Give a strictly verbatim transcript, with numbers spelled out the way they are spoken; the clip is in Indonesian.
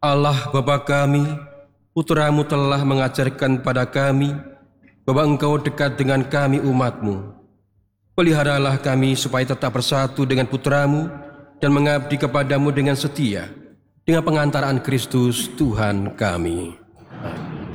Allah Bapa kami, Putra-Mu telah mengajarkan pada kami bahwa Engkau dekat dengan kami umat-Mu. Peliharalah kami supaya tetap bersatu dengan Putra-Mu dan mengabdi kepada-Mu dengan setia, dengan pengantaran Kristus Tuhan kami.